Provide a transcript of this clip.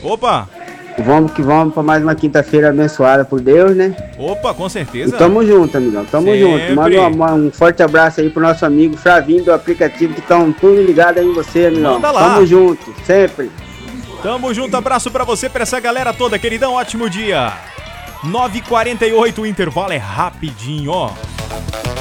Opa! Vamos que vamos para mais uma quinta-feira abençoada por Deus, né? Opa, com certeza. E tamo junto, amigão. Tamo junto. Manda um forte abraço aí pro nosso amigo Flavinho do aplicativo, que estão tudo ligado aí em você, amigão. Manda lá. Tamo junto, sempre. Tamo junto, abraço pra você, pra essa galera toda, queridão. Ótimo dia. 9h48, o intervalo é rapidinho, ó.